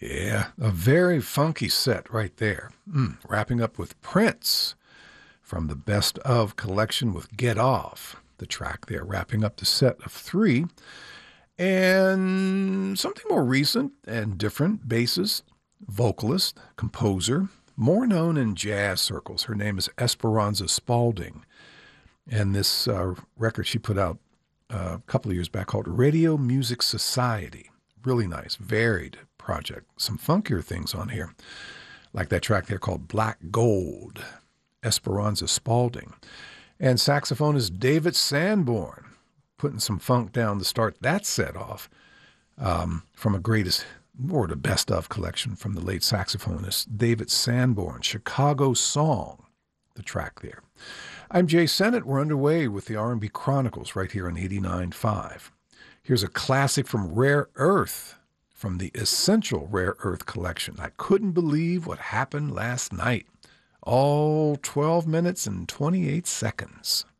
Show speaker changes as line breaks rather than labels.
Yeah, a very funky set right there. Wrapping up with Prince from the Best of collection with Get Off, the track there, wrapping up the set of three. And something more recent and different, bassist, vocalist, composer, more known in jazz circles. Her name is Esperanza Spalding. And this record she put out a couple of years back called Radio Music Society. Really nice, varied project. Some funkier things on here, like that track there called Black Gold, Esperanza Spalding. And saxophonist David Sanborn, putting some funk down to start that set off from a greatest or the best of collection from the late saxophonist David Sanborn, Chicago Song, the track there. I'm Jay Sennett. We're underway with the R&B Chronicles right here on 89.5. Here's a classic from Rare Earth, from the Essential Rare Earth collection. I couldn't believe what happened last night. All 12 minutes and 28 seconds.